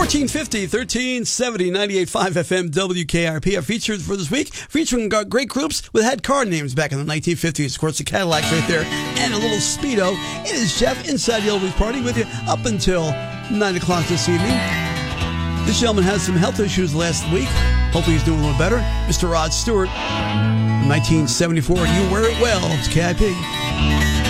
1350, 1370, 98.5 FM WKRP. Our features for this week, featuring great groups with had car names back in the 1950s. Of course, the Cadillacs right there, and a little Speedo. It is Jeff inside the Elvis Party with you up until 9 o'clock this evening. This gentleman had some health issues last week. Hopefully he's doing a little better. Mr. Rod Stewart, 1974, You Wear It Well. It's KIP.